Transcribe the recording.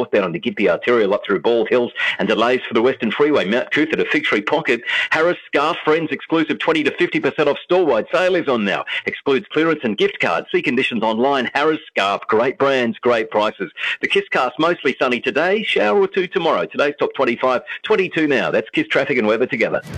northbound on the Gympie Arterial up through Bald Hills, and delays for the Western Freeway, Mount Coot at a Fig Tree Pocket. Harris Scarf Friends exclusive 20 to 50% off store-wide sale is on now. Excludes clearance and gift cards. See conditions online. Harris Scarf. Great brands, great prices. The KISScast mostly sunny today, shower or two tomorrow. Today's top 25, 22 now. That's KISS traffic and weather together.